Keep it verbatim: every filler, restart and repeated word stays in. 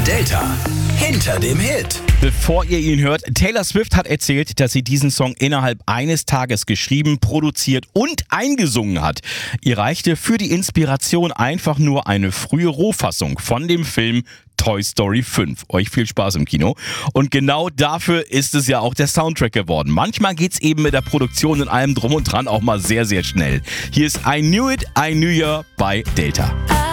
Delta, hinter dem Hit. Bevor ihr ihn hört, Taylor Swift hat erzählt, dass sie diesen Song innerhalb eines Tages geschrieben, produziert und eingesungen hat. Ihr reichte für die Inspiration einfach nur eine frühe Rohfassung von dem Film Toy Story fünf. Euch viel Spaß im Kino. Und genau dafür ist es ja auch der Soundtrack geworden. Manchmal geht's eben mit der Produktion und allem drum und dran auch mal sehr, sehr schnell. Hier ist I Knew It, I Knew Ya bei Delta.